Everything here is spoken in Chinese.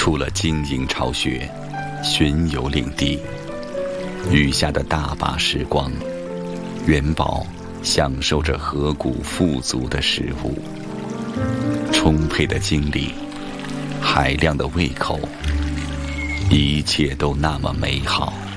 除了经营巢穴、巡游领地，余下的大把时光，元宝享受着河谷富足的食物，充沛的精力，海量的胃口，一切都那么美好。